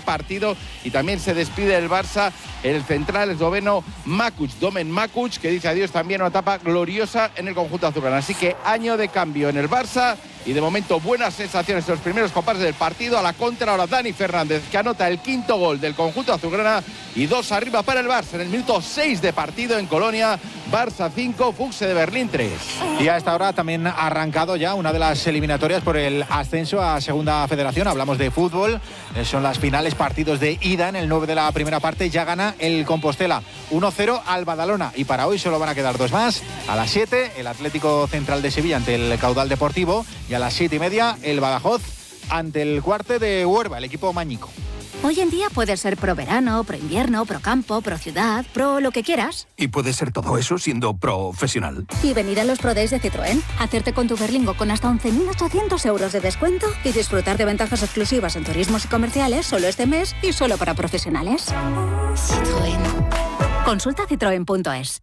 partido. Y también se despide del Barça el central esloveno Domen Makuc, que dice adiós también a una etapa gloriosa en el conjunto azulgrana. Así que año de cambio en el Barça y de momento buenas sensaciones en los primeros compases del partido. A la contra ahora Dani Fernández, que anota el quinto gol del conjunto azulgrana, y 2 arriba para el Barça en el minuto 6 de partido en Colonia. Barça 5, Füchse de Berlín 3. Y a esta hora también ha arrancado ya una de las eliminatorias por el ascenso a Segunda Federación. Hablamos de fútbol, son las finales, partidos de ida. En el 9 de la primera parte ya gana el Compostela 1-0 al Badalona, y para hoy solo van a quedar 2 más. A las 7 el Atlético Central de Sevilla ante el Caudal Deportivo, y a las 7:30 el Badajoz ante el Cuarte de Huerva, el equipo mañico. Hoy en día puedes ser pro verano, pro invierno, pro campo, pro ciudad, pro lo que quieras. Y puedes ser todo eso siendo profesional. Y venir a los Pro Days de Citroën, hacerte con tu Berlingo con hasta 11.800 euros de descuento y disfrutar de ventajas exclusivas en turismos y comerciales solo este mes y solo para profesionales. Citroën. Consulta citroen.es.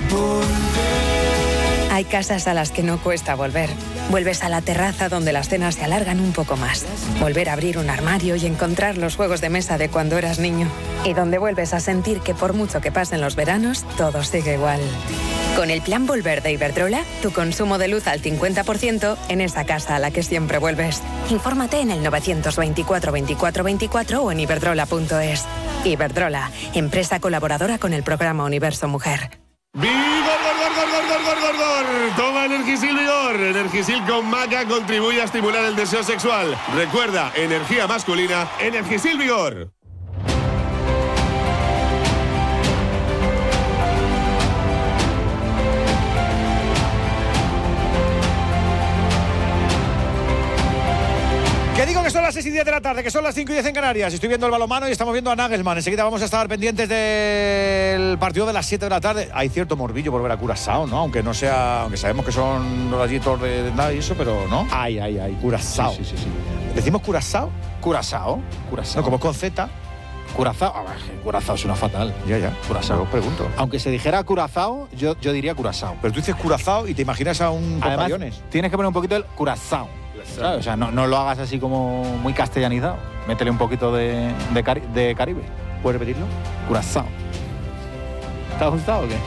Hay casas a las que no cuesta volver. Vuelves a la terraza donde las cenas se alargan un poco más. Volver a abrir un armario y encontrar los juegos de mesa de cuando eras niño. Y donde vuelves a sentir que por mucho que pasen los veranos, todo sigue igual. Con el plan Volver de Iberdrola, tu consumo de luz al 50% en esa casa a la que siempre vuelves. Infórmate en el 924 24 24 o en iberdrola.es. Iberdrola, empresa colaboradora con el programa Universo Mujer. ¡Vigor! Toma Energisil Vigor. Energisil con maca contribuye a estimular el deseo sexual. Recuerda, energía masculina, Energisil Vigor. Que digo que son las 6:10 de la tarde, que son las 5:10 en Canarias. Estoy viendo el balonmano y estamos viendo a Nagelsmann. Enseguida vamos a estar pendientes del partido de las 7 de la tarde. Hay cierto morbillo por ver a Curazao, ¿no? Aunque no sea, aunque sabemos que son los gallitos de nada y eso, pero ¿no? Ay. Curazao. Sí. ¿Decimos Curazao? Curazao. No, como con Z. Curazao. Curazao suena fatal. Ya. Curazao. Os pregunto. Aunque se dijera Curazao, yo diría Curazao. Pero tú dices Curazao y te imaginas a un compañones. Tienes que poner un poquito el Curazao. ¿Sabes? O sea, no lo hagas así como muy castellanizado. Métele un poquito de Caribe. ¿Puedes repetirlo? Curazao. ¿Te ha gustado o qué?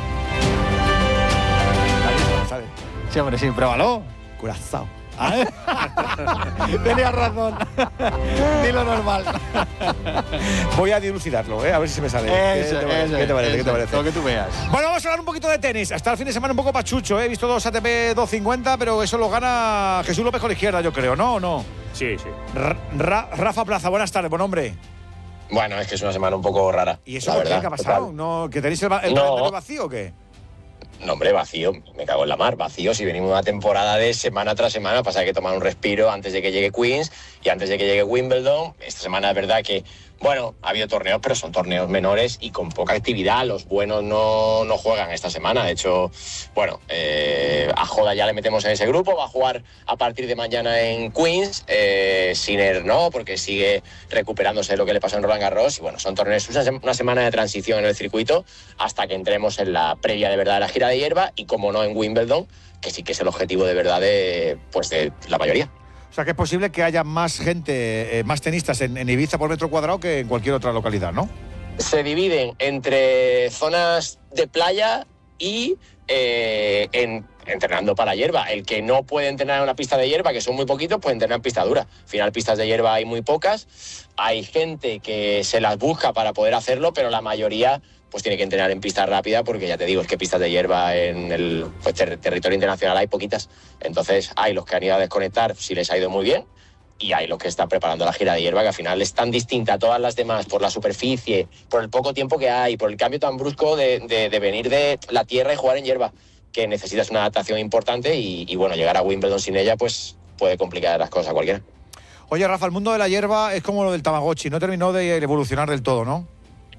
¿Sabes? Sí, hombre, sí, pruébalo. Curazao. Tenías razón. Dilo normal. Voy a dilucidarlo, a ver si se me sale. ¿Qué te parece? Lo que tú veas. Bueno, vamos a hablar un poquito de tenis. Hasta el fin de semana un poco pachucho, He visto 2 ATP 250, pero eso lo gana Jesús López con la izquierda, yo creo, ¿no? ¿O no? Sí. Rafa Plaza, buenas tardes, buen hombre. Bueno, es que es una semana un poco rara. ¿Y eso por qué? ¿Qué ha pasado? ¿No, ¿Que tenéis el calendario vacío o qué? No, hombre, vacío, me cago en la mar, vacío. Si venimos una temporada de semana tras semana, pasa que hay que tomar un respiro antes de que llegue Queens y antes de que llegue Wimbledon. Esta semana es verdad que, bueno, ha habido torneos, pero son torneos menores y con poca actividad. Los buenos no juegan esta semana. De hecho, bueno, a Joda ya le metemos en ese grupo, va a jugar a partir de mañana en Queens. Sinner no, porque sigue recuperándose de lo que le pasó en Roland Garros. Y bueno, son torneos, una semana de transición en el circuito hasta que entremos en la previa de verdad de la gira de hierba y, como no, en Wimbledon, que sí que es el objetivo de verdad de la mayoría. O sea, que es posible que haya más gente, más tenistas en Ibiza por metro cuadrado que en cualquier otra localidad, ¿no? Se dividen entre zonas de playa y entrenando para hierba. El que no puede entrenar en una pista de hierba, que son muy poquitos, puede entrenar en pista dura. Al final, pistas de hierba hay muy pocas. Hay gente que se las busca para poder hacerlo, pero la mayoría pues tiene que entrenar en pista rápida, porque ya te digo, es que pistas de hierba en el territorio internacional hay poquitas. Entonces hay los que han ido a desconectar si les ha ido muy bien, y hay los que están preparando la gira de hierba, que al final es tan distinta a todas las demás por la superficie, por el poco tiempo que hay, por el cambio tan brusco de venir de la tierra y jugar en hierba, que necesitas una adaptación importante y bueno, llegar a Wimbledon sin ella pues puede complicar las cosas a cualquiera. Oye, Rafa, el mundo de la hierba es como lo del Tamagotchi, no terminó de evolucionar del todo, ¿no?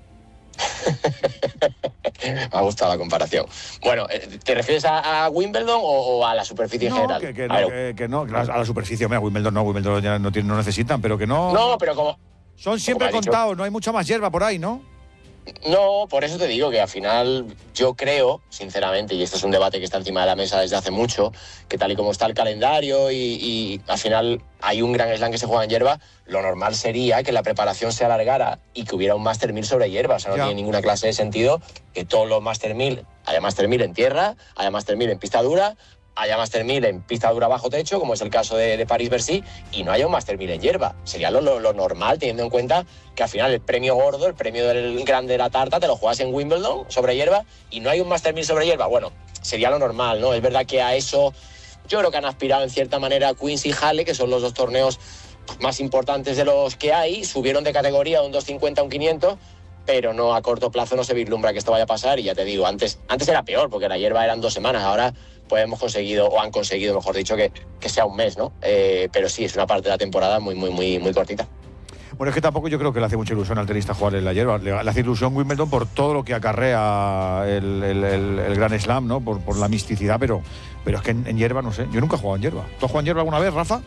Me ha gustado la comparación. Bueno, ¿te refieres a Wimbledon o a la superficie en general? Que no, a la superficie. Mira, Wimbledon ya no necesitan, pero que no. No, pero como... Son siempre contados, no hay mucha más hierba por ahí, ¿no? No, por eso te digo que al final yo creo, sinceramente, y este es un debate que está encima de la mesa desde hace mucho, que tal y como está el calendario y al final hay un Grand Slam que se juega en hierba, lo normal sería que la preparación se alargara y que hubiera un Master 1000 sobre hierba. O sea, no tiene ninguna clase de sentido que todos los Master 1000, haya Master 1000 en tierra, haya Master 1000 en pista dura, haya Master 1000 en pista dura bajo techo, como es el caso de París-Bercy, y no haya un Master 1000 en hierba. Sería lo normal, teniendo en cuenta que al final el premio gordo, el premio del grande de la tarta, te lo juegas en Wimbledon sobre hierba y no hay un Master 1000 sobre hierba. Bueno, sería lo normal, ¿no? Es verdad que a eso yo creo que han aspirado en cierta manera Queens y Halle, que son los dos torneos más importantes de los que hay. Subieron de categoría un 250 a un 500, pero no, a corto plazo no se vislumbra que esto vaya a pasar. Y ya te digo, antes era peor, porque la hierba eran 2 semanas, ahora pues hemos conseguido, o han conseguido, mejor dicho, que sea un mes, ¿no? Pero sí, es una parte de la temporada muy cortita. Bueno, es que tampoco yo creo que le hace mucha ilusión al tenista jugar en la hierba. Le hace ilusión Wimbledon por todo lo que acarrea el Grand Slam, ¿no? Por la misticidad, pero es que en hierba, no sé. Yo nunca he jugado en hierba. ¿Tú has jugado en hierba alguna vez, Rafa?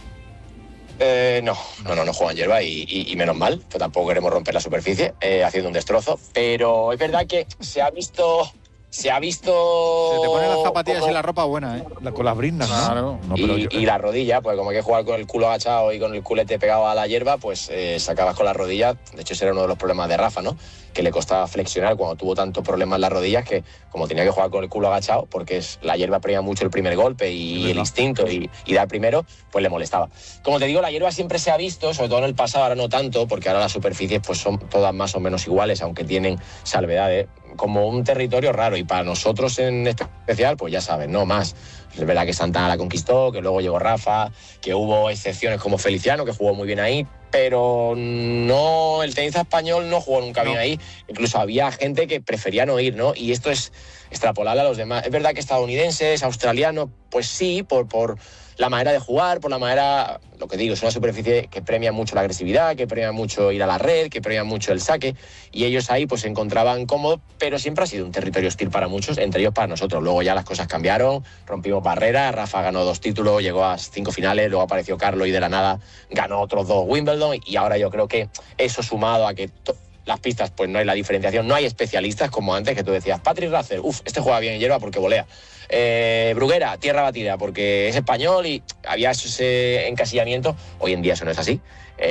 No juego en hierba y menos mal, que tampoco queremos romper la superficie haciendo un destrozo, pero es verdad que se ha visto... Se te ponen las zapatillas y la ropa buena, ¿eh? Con las brindas, ¿no? Claro. No, y la rodilla, pues como hay que jugar con el culo agachado y con el culete pegado a la hierba, pues sacabas con la rodilla. De hecho, ese era uno de los problemas de Rafa, ¿no? Que le costaba flexionar cuando tuvo tantos problemas en las rodillas, que como tenía que jugar con el culo agachado, porque la hierba premia mucho el primer golpe y el instinto y dar primero, pues le molestaba. Como te digo, la hierba siempre se ha visto, sobre todo en el pasado, ahora no tanto, porque ahora las superficies pues son todas más o menos iguales, aunque tienen salvedades, como un territorio raro. Y para nosotros en especial, pues ya saben, no más. Es verdad que Santana la conquistó, que luego llegó Rafa, que hubo excepciones como Feliciano, que jugó muy bien ahí, pero no, el tenista español no jugó nunca bien ahí. Incluso había gente que prefería no ir, ¿no? Y esto es extrapolable a los demás. Es verdad que estadounidenses, australianos, pues sí, por la manera de jugar, por la manera, lo que digo, es una superficie que premia mucho la agresividad, que premia mucho ir a la red, que premia mucho el saque, y ellos ahí pues se encontraban cómodos, pero siempre ha sido un territorio hostil para muchos, entre ellos para nosotros. Luego ya las cosas cambiaron, rompimos barreras, Rafa ganó 2 títulos, llegó a 5 finales, luego apareció Carlos y de la nada ganó otros 2 Wimbledon, y ahora yo creo que eso sumado a que las pistas pues no hay la diferenciación, no hay especialistas como antes, que tú decías, Patrick Russell, este juega bien en hierba porque volea. Bruguera, tierra batida, porque es español, y había ese encasillamiento. Hoy en día eso no es así,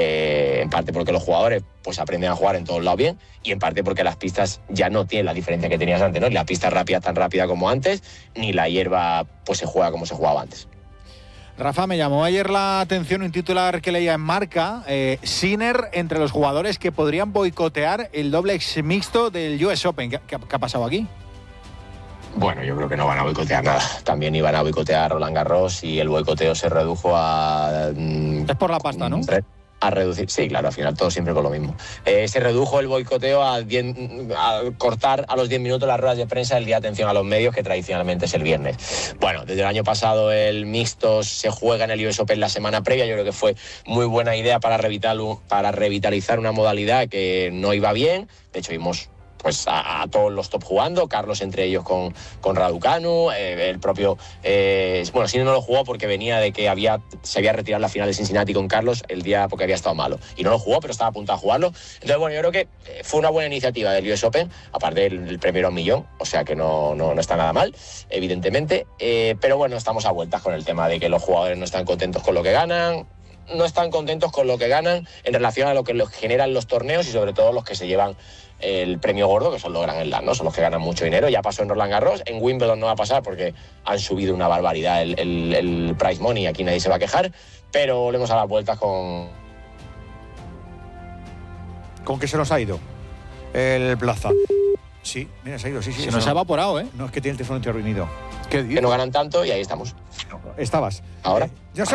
en parte porque los jugadores pues aprenden a jugar en todos lados bien, y en parte porque las pistas ya no tienen la diferencia que tenías antes, ¿no? Ni la pista rápida tan rápida como antes, ni la hierba pues se juega como se jugaba antes. Rafa, me llamó ayer la atención un titular que leía en Marca, Sinner entre los jugadores que podrían boicotear el dobles mixto del US Open. ¿Qué ha pasado aquí? Bueno, yo creo que no van a boicotear nada. También iban a boicotear Roland Garros y el boicoteo se redujo a... Es por la pasta, ¿no? A reducir, sí, claro, al final todo siempre con lo mismo. Se redujo el boicoteo a cortar a los 10 minutos las ruedas de prensa del día de atención a los medios, que tradicionalmente es el viernes. Bueno, desde el año pasado el mixto se juega en el US Open la semana previa. Yo creo que fue muy buena idea para revitalizar una modalidad que no iba bien. De hecho, vimos pues a todos los top jugando, Carlos entre ellos con Raducanu, el propio... bueno, Sinner no lo jugó porque venía de que se había retirado la final de Cincinnati con Carlos el día porque había estado malo. Y no lo jugó, pero estaba a punto de jugarlo. Entonces, bueno, yo creo que fue una buena iniciativa del US Open, aparte del premio a $1 millón, o sea que no está nada mal, evidentemente. Pero bueno, estamos a vueltas con el tema de que los jugadores no están contentos con lo que ganan, no están contentos con lo que ganan en relación a lo que generan los torneos, y sobre todo los que se llevan el premio gordo, que son los Grand Slam, ¿no? Son los que ganan mucho dinero. Ya pasó en Roland Garros, en Wimbledon no va a pasar porque han subido una barbaridad el prize money, aquí nadie se va a quejar, pero le hemos dado las vueltas con... ¿Con qué se nos ha ido el Plaza? Sí, mira, se ha ido, sí. Se nos ha evaporado, ¿eh? No, es que tiene el teléfono intervenido. Que no ganan tanto y ahí estamos. Estabas. ¿Ahora?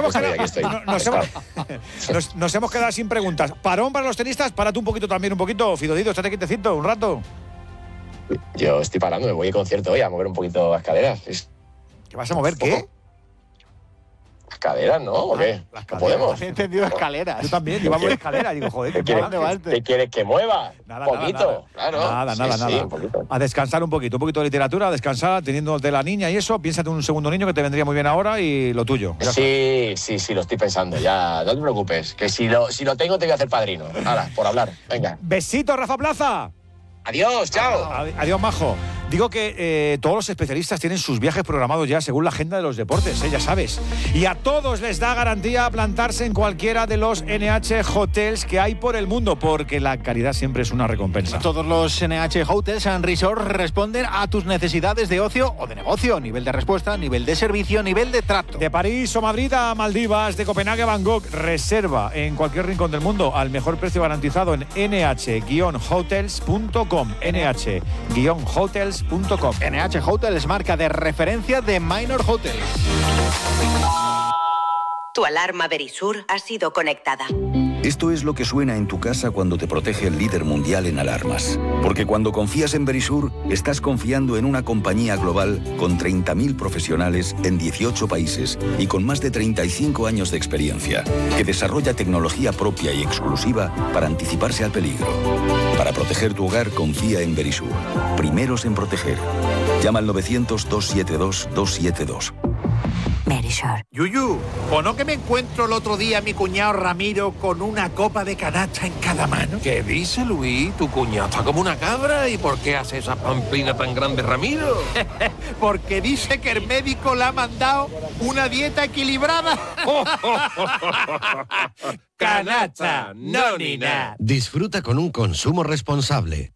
Nos hemos quedado sin preguntas. Parón para los tenistas, párate un poquito también, Fidodido, estate quietecito un rato. Yo estoy parando, me voy de concierto hoy a mover un poquito las caderas. ¿Qué vas a mover? ¿Qué? Las caderas, ¿no? ¿O qué? ¿No podemos? He entendido escaleras. Yo también, yo iba a mover escaleras. Digo, joder, ¿qué quieres que mueva? Nada, poquito, nada. Claro. Nada. Sí, un poquito. A descansar un poquito de literatura, a descansar teniendo de la niña y eso. Piénsate un segundo niño que te vendría muy bien ahora y lo tuyo. Sí, lo estoy pensando ya. No te preocupes, que si lo tengo te voy a hacer padrino. Ahora, por hablar, venga. Besito, Rafa Plaza. Adiós, chao. Adiós, majo. Digo que todos los especialistas tienen sus viajes programados ya según la agenda de los deportes, ya sabes. Y a todos les da garantía plantarse en cualquiera de los NH Hotels que hay por el mundo, porque la calidad siempre es una recompensa. Todos los NH Hotels and Resorts responden a tus necesidades de ocio o de negocio. Nivel de respuesta, nivel de servicio, nivel de trato. De París o Madrid a Maldivas, de Copenhague a Bangkok, reserva en cualquier rincón del mundo al mejor precio garantizado en nh-hotels.com. nh-hotels.com. NH Hotels, marca de referencia de Minor Hotels. Tu alarma Verisur ha sido conectada. Esto es lo que suena en tu casa cuando te protege el líder mundial en alarmas. Porque cuando confías en Verisur, estás confiando en una compañía global con 30.000 profesionales en 18 países y con más de 35 años de experiencia, que desarrolla tecnología propia y exclusiva para anticiparse al peligro. Para proteger tu hogar, confía en Verisur. Primeros en proteger. Llama al 900-272-272. Verisur. Yuyu, ¿o no que me encuentro el otro día a mi cuñado Ramiro con una copa de canacha en cada mano? ¿Qué dice, Luis? Tu cuñado está como una cabra. ¿Y por qué hace esa pamplina tan grande, Ramiro? Porque dice que el médico le ha mandado una dieta equilibrada. Canacha, no ni nada. Disfruta con un consumo responsable.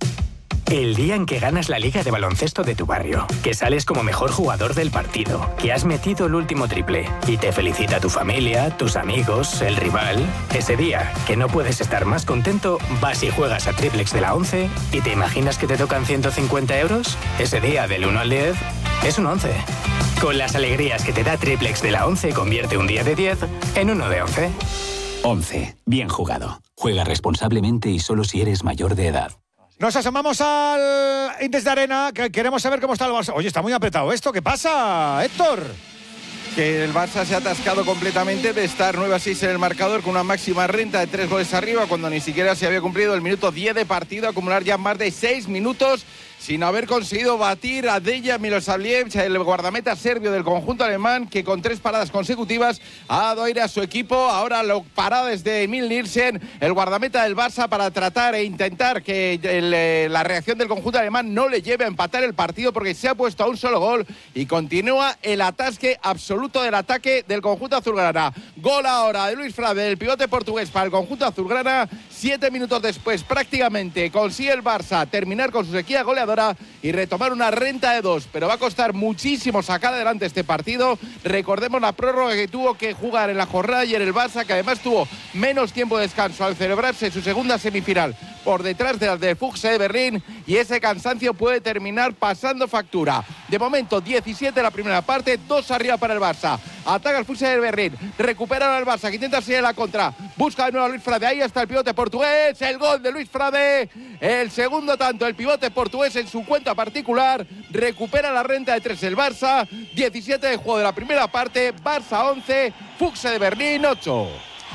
El día en que ganas la liga de baloncesto de tu barrio, que sales como mejor jugador del partido, que has metido el último triple y te felicita tu familia, tus amigos, el rival. Ese día, que no puedes estar más contento, vas y juegas a Triplex de la 11 y te imaginas que te tocan 150 euros. Ese día, del 1 al 10, es un 11. Con las alegrías que te da Triplex de la 11, convierte un día de 10 en uno de 11. 11. Bien jugado. Juega responsablemente y solo si eres mayor de edad. Nos asomamos al Indes de Arena, que queremos saber cómo está el Barça. Oye, está muy apretado esto. ¿Qué pasa, Héctor? Que el Barça se ha atascado completamente de estar 9-6 en el marcador con una máxima renta de 3 goles arriba cuando ni siquiera se había cumplido el minuto 10 de partido, acumular ya más de 6 minutos sin haber conseguido batir a Dejan Milosavljević, el guardameta serbio del conjunto alemán, que con 3 paradas consecutivas ha dado aire a su equipo. Ahora lo para desde Emil Nielsen, el guardameta del Barça, para tratar e intentar que la reacción del conjunto alemán no le lleve a empatar el partido, porque se ha puesto a un solo gol y continúa el atasque absoluto del ataque del conjunto azulgrana. Gol ahora de Luis Frade, del pivote portugués, para el conjunto azulgrana. 7 minutos después prácticamente consigue el Barça terminar con su sequía goleadora y retomar una renta de 2, pero va a costar muchísimo sacar adelante este partido. Recordemos la prórroga que tuvo que jugar en la jornada ayer el Barça, que además tuvo menos tiempo de descanso al celebrarse su segunda semifinal por detrás de las del Füchse de Berlín, y ese cansancio puede terminar pasando factura. De momento 17 la primera parte, 2 arriba para el Barça. Ataca el Füchse de Berlín, recupera al Barça, que intenta seguir la contra, busca de nuevo a Luis Frade, ahí está el pivote portugués, el gol de Luis Frade, el segundo tanto, el pivote portugués en su cuenta particular, recupera la renta de 3 el Barça. 17 de juego de la primera parte, Barça 11, Füchse de Berlín 8.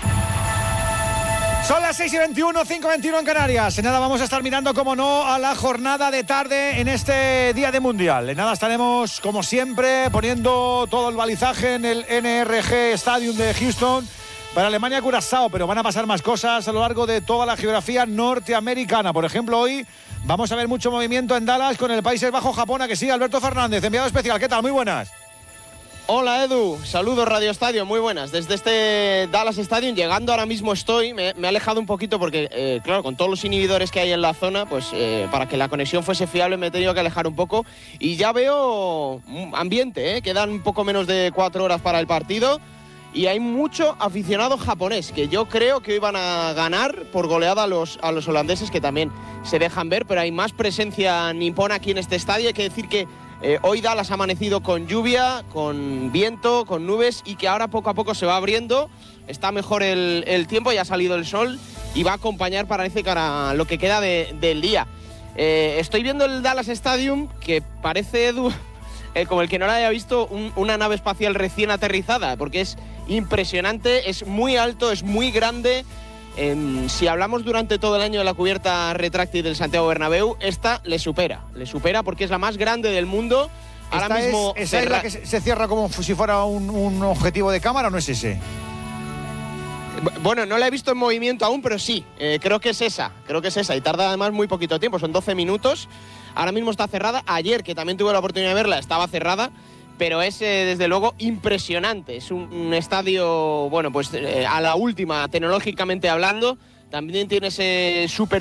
Son las 6:21, 5:21 en Canarias. En nada vamos a estar mirando, como no, a la jornada de tarde en este día de Mundial. En nada estaremos, como siempre, poniendo todo el balizaje en el NRG Stadium de Houston para Alemania-Curazao, pero van a pasar más cosas a lo largo de toda la geografía norteamericana. Por ejemplo, hoy vamos a ver mucho movimiento en Dallas con el Países Bajos-Japón. ¿A que sí? Alberto Fernández, enviado especial. ¿Qué tal? Muy buenas. Hola Edu, saludos Radio Estadio, muy buenas. Desde este Dallas Stadium, llegando ahora mismo estoy, me he alejado un poquito porque, claro, con todos los inhibidores que hay en la zona, pues para que la conexión fuese fiable me he tenido que alejar un poco. Y ya veo ambiente, quedan un poco menos de 4 horas para el partido. Y hay mucho aficionado japonés, que yo creo que hoy van a ganar por goleada a los holandeses, que también se dejan ver, pero hay más presencia nipona aquí en este estadio. Hay que decir que hoy Dallas ha amanecido con lluvia, con viento, con nubes, y que ahora poco a poco se va abriendo. Está mejor el tiempo, ya ha salido el sol y va a acompañar, parece, para lo que queda del día. Estoy viendo el Dallas Stadium, que parece, Edu, como el que no lo haya visto, una nave espacial recién aterrizada, porque es impresionante, es muy alto, es muy grande. Si hablamos durante todo el año de la cubierta retráctil del Santiago Bernabéu, esta le supera porque es la más grande del mundo. Ahora mismo ¿Esa es la que se cierra como si fuera un objetivo de cámara o no es ese? Bueno, no la he visto en movimiento aún, pero sí, creo que es esa, y tarda además muy poquito tiempo, son 12 minutos. Ahora mismo está cerrada. Ayer, que también tuve la oportunidad de verla, estaba cerrada, pero es desde luego impresionante. Es un estadio, bueno, pues a la última, tecnológicamente hablando. También tiene ese super